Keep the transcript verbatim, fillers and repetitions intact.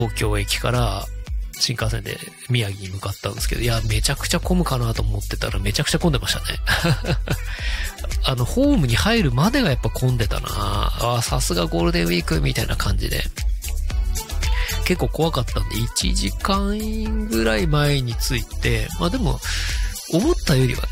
東京駅から新幹線で宮城に向かったんですけど、いや、めちゃくちゃ混むかなと思ってたらめちゃくちゃ混んでましたね。あの、ホームに入るまでがやっぱ混んでたなああ、さすがゴールデンウィークみたいな感じで。結構怖かったんで、いちじかんぐらい前に着いて、まあでも、思ったよりはね、